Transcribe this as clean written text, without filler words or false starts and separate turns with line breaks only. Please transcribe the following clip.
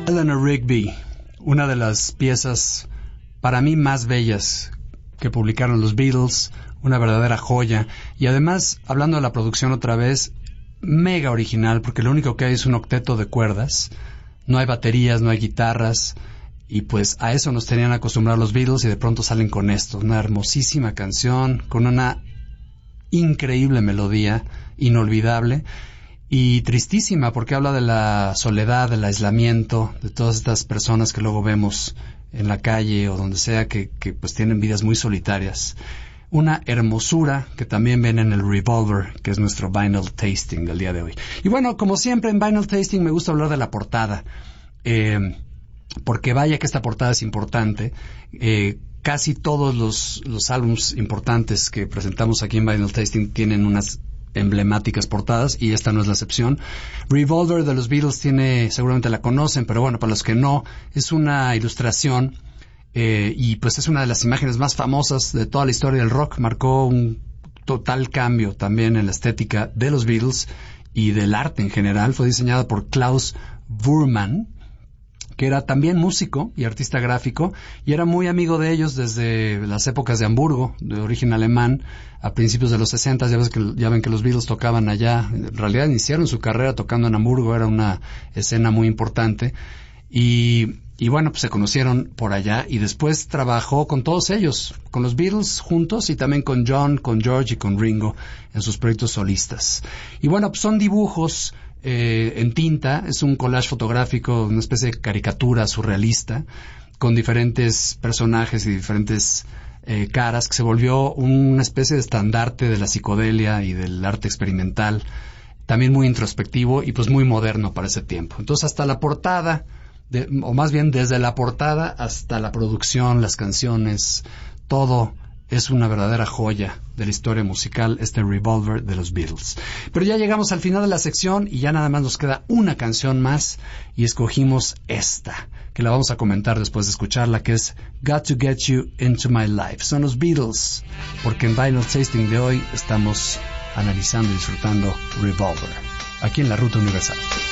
Eleanor Rigby, una de las piezas para mí más bellas que publicaron los Beatles, una verdadera joya. Y además, hablando de la producción otra vez, mega original, porque lo único que hay es un octeto de cuerdas, no hay baterías, no hay guitarras, y pues a eso nos tenían acostumbrados los Beatles, y de pronto salen con esto, una hermosísima canción, con una increíble melodía, inolvidable, y tristísima, porque habla de la soledad, del aislamiento, de todas estas personas que luego vemos en la calle o donde sea, que pues tienen vidas muy solitarias. Una hermosura que también ven en el Revolver, que es nuestro Vinyl Tasting del día de hoy. Y bueno, como siempre en Vinyl Tasting me gusta hablar de la portada, porque vaya que esta portada es importante. Casi todos los álbumes importantes que presentamos aquí en Vinyl Tasting tienen unas emblemáticas portadas, y esta no es la excepción. Revolver de los Beatles seguramente la conocen, pero bueno, para los que no, es una ilustración, y pues es una de las imágenes más famosas de toda la historia del rock. Marcó un total cambio también en la estética de los Beatles y del arte en general. Fue diseñada por Klaus Voormann, que era también músico y artista gráfico, y era muy amigo de ellos desde las épocas de Hamburgo, de origen alemán, a principios de los 60. Ya ven que los Beatles tocaban allá. En realidad iniciaron su carrera tocando en Hamburgo, era una escena muy importante, y bueno, pues se conocieron por allá, y después trabajó con todos ellos, con los Beatles juntos, y también con John, con George y con Ringo en sus proyectos solistas. Y bueno, pues son dibujos en tinta, es un collage fotográfico, una especie de caricatura surrealista, con diferentes personajes y diferentes caras, que se volvió una especie de estandarte de la psicodelia y del arte experimental, también muy introspectivo y pues muy moderno para ese tiempo. Entonces hasta la portada, o más bien desde la portada hasta la producción, las canciones, todo es una verdadera joya de la historia musical, este Revolver de los Beatles. Pero ya llegamos al final de la sección y ya nada más nos queda una canción más, y escogimos esta, que la vamos a comentar después de escucharla, que es Got to Get You Into My Life. Son los Beatles, porque en Vinyl Tasting de hoy estamos analizando y disfrutando Revolver, aquí en la Ruta Universal.